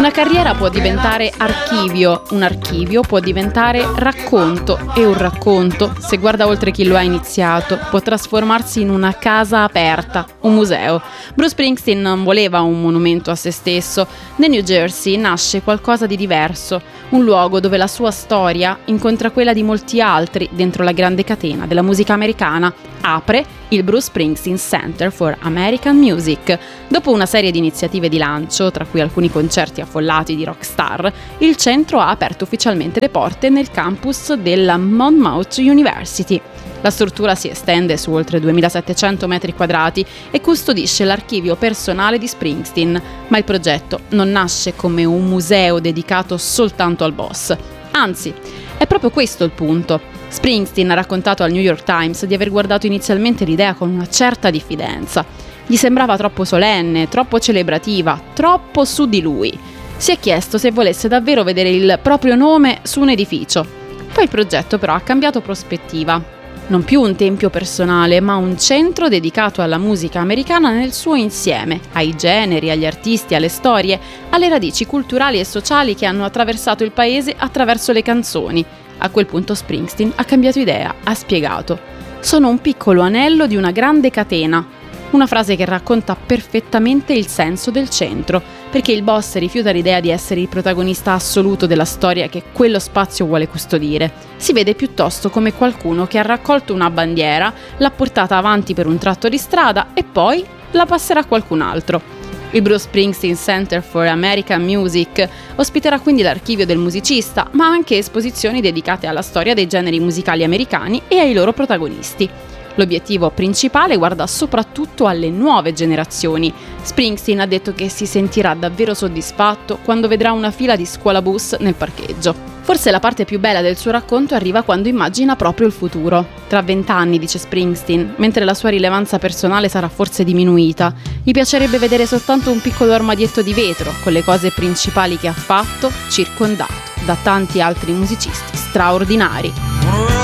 Una carriera può diventare archivio, un archivio può diventare racconto e un racconto, se guarda oltre chi lo ha iniziato, può trasformarsi in una casa aperta, un museo. Bruce Springsteen non voleva un monumento a se stesso. Nel New Jersey nasce qualcosa di diverso, un luogo dove la sua storia incontra quella di molti altri dentro la grande catena della musica americana. Apre il Bruce Springsteen Center for American Music. Dopo una serie di iniziative di lancio, tra cui alcuni concerti affollati di rockstar, il centro ha aperto ufficialmente le porte nel campus della Monmouth University. La struttura si estende su oltre 2700 metri quadrati e custodisce l'archivio personale di Springsteen, ma il progetto non nasce come un museo dedicato soltanto al boss. Anzi, è proprio questo il punto. Springsteen ha raccontato al New York Times di aver guardato inizialmente l'idea con una certa diffidenza. Gli sembrava troppo solenne, troppo celebrativa, troppo su di lui. Si è chiesto se volesse davvero vedere il proprio nome su un edificio. Poi il progetto però ha cambiato prospettiva. Non più un tempio personale, ma un centro dedicato alla musica americana nel suo insieme, ai generi, agli artisti, alle storie, alle radici culturali e sociali che hanno attraversato il paese attraverso le canzoni. A quel punto Springsteen ha cambiato idea, ha spiegato: "Sono un piccolo anello di una grande catena". Una frase che racconta perfettamente il senso del centro, perché il boss rifiuta l'idea di essere il protagonista assoluto della storia che quello spazio vuole custodire. Si vede piuttosto come qualcuno che ha raccolto una bandiera, l'ha portata avanti per un tratto di strada e poi la passerà a qualcun altro. Il Bruce Springsteen Center for American Music ospiterà quindi l'archivio del musicista, ma anche esposizioni dedicate alla storia dei generi musicali americani e ai loro protagonisti. L'obiettivo principale guarda soprattutto alle nuove generazioni. Springsteen ha detto che si sentirà davvero soddisfatto quando vedrà una fila di scuolabus nel parcheggio. Forse la parte più bella del suo racconto arriva quando immagina proprio il futuro. Tra 20 anni, dice Springsteen, mentre la sua rilevanza personale sarà forse diminuita, gli piacerebbe vedere soltanto un piccolo armadietto di vetro con le cose principali che ha fatto, circondato da tanti altri musicisti straordinari.